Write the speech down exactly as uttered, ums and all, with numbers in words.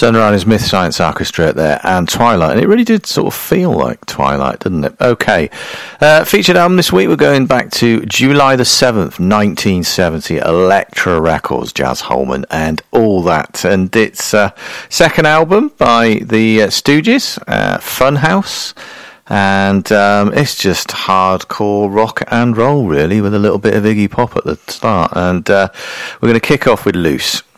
Sunrise Myth Science Orchestra there, and Twilight, and it really did sort of feel like Twilight, didn't it? Okay, uh, featured album this week, we're going back to July the seventh, nineteen seventy, Elektra Records, Jazz Holman, and all that, and it's uh, second album by the uh, Stooges, uh, Funhouse, and um, it's just hardcore rock and roll, really, with a little bit of Iggy Pop at the start, and uh, we're going to kick off with Loose.